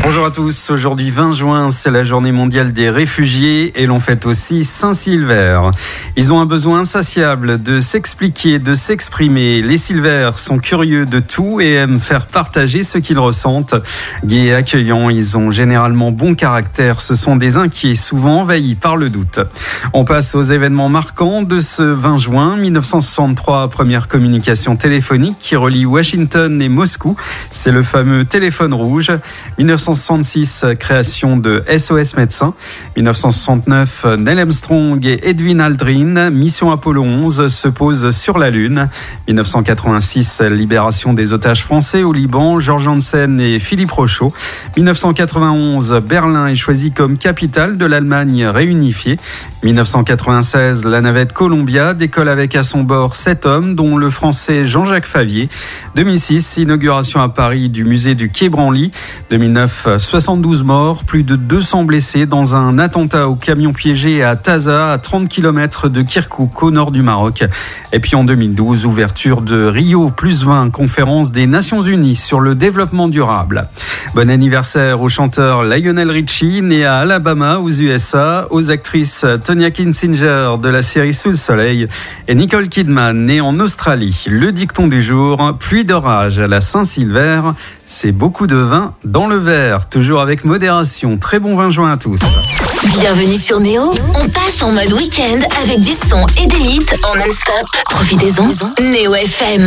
Bonjour à tous, aujourd'hui 20 juin, c'est la journée mondiale des réfugiés et l'on fête aussi Saint-Sylvère. Ils ont un besoin insatiable de s'expliquer, de s'exprimer. Les Sylvères sont curieux de tout et aiment faire partager ce qu'ils ressentent. Gais et accueillants, ils ont généralement bon caractère. Ce sont des inquiets, souvent envahis par le doute. On passe aux événements marquants de ce 20 juin. 1963, première communication téléphonique qui relie Washington et Moscou. C'est le fameux téléphone rouge. 1966, création de SOS Médecins. 1969, Neil Armstrong et Edwin Aldrin, mission Apollo 11, se posent sur la Lune. 1986, libération des otages français au Liban, Georges Janssen et Philippe Rochaud. 1991, Berlin est choisi comme capitale de l'Allemagne réunifiée. 1996, la navette Columbia décolle avec à son bord 7 hommes, dont le français Jean-Jacques Favier. 2006, inauguration à Paris du musée du Quai Branly. 2009, 72 morts, plus de 200 blessés dans un attentat au camion piégé à Taza, à 30 km de Kirkouk, au nord du Maroc. Et puis en 2012, ouverture de Rio +20, conférence des Nations Unies sur le développement durable. Bon anniversaire au chanteur Lionel Richie, né à Alabama, aux USA, aux actrices Tonya Kinsinger de la série Sous le soleil et Nicole Kidman, née en Australie. Le dicton du jour, pluie d'orage à la Saint-Sylvère, c'est beaucoup de vin dans le verre, toujours avec modération. Très bon 20 juin à tous. Bienvenue sur Néo, on passe en mode week-end avec du son et des hits en non-stop. Profitez-en, Néo FM.